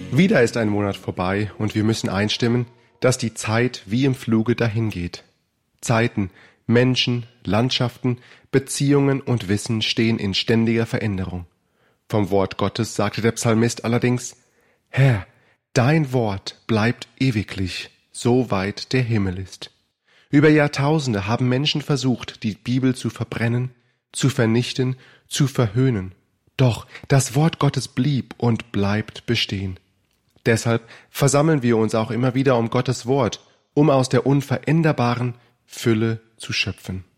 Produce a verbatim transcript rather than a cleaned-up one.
Wieder ist ein Monat vorbei und wir müssen einstimmen, dass die Zeit wie im Fluge dahingeht. Zeiten, Menschen, Landschaften, Beziehungen und Wissen stehen in ständiger Veränderung. Vom Wort Gottes sagte der Psalmist allerdings: Herr, dein Wort bleibt ewiglich, so weit der Himmel ist. Über Jahrtausende haben Menschen versucht, die Bibel zu verbrennen, zu vernichten, zu verhöhnen. Doch das Wort Gottes blieb und bleibt bestehen. Deshalb versammeln wir uns auch immer wieder um Gottes Wort, um aus der unveränderbaren Fülle zu schöpfen.